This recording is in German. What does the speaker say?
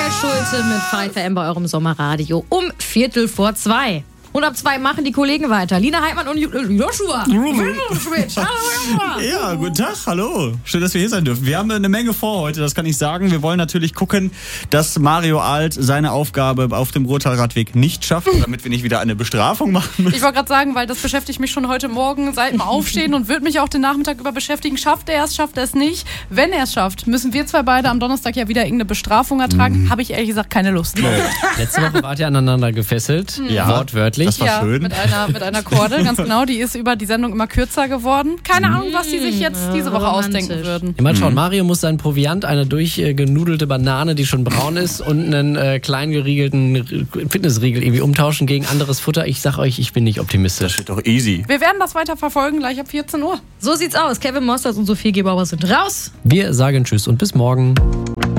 Schulte mit Pfeife M bei eurem Sommerradio um 1:45. Und ab 2 machen die Kollegen weiter. Lina Heidmann und Joshua. Ja, guten Tag, hallo. Schön, dass wir hier sein dürfen. Wir haben eine Menge vor heute, das kann ich sagen. Wir wollen natürlich gucken, dass Mario Alt seine Aufgabe auf dem Ruhrtalradweg nicht schafft, damit wir nicht wieder eine Bestrafung machen müssen. Ich wollte gerade sagen, weil das beschäftigt mich schon heute Morgen seit dem Aufstehen und wird mich auch den Nachmittag über beschäftigen. Schafft er es nicht? Wenn er es schafft, müssen wir zwei beide am Donnerstag ja wieder irgendeine Bestrafung ertragen. Habe ich ehrlich gesagt keine Lust drauf. Letzte Woche wart ihr aneinander gefesselt, wortwörtlich. Das war schön. Mit einer Korde, ganz genau. Die ist über die Sendung immer kürzer geworden. Keine Ahnung, was die sich jetzt diese Woche ausdenken würden. Mal schauen, Mario muss seinen Proviant, eine durchgenudelte Banane, die schon braun ist, und einen klein geriegelten Fitnessriegel irgendwie umtauschen gegen anderes Futter. Ich sag euch, ich bin nicht optimistisch. Das wird doch easy. Wir werden das weiter verfolgen, gleich ab 14 Uhr. So sieht's aus. Kevin Mostert und Sophie Gebauer sind raus. Wir sagen Tschüss und bis morgen.